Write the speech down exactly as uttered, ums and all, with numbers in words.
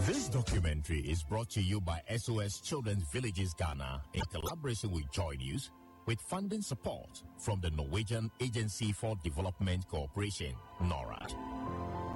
This documentary is brought to you by S O S Children's Villages Ghana in collaboration with Joy News, with funding support from the Norwegian Agency for Development Cooperation, NORAD.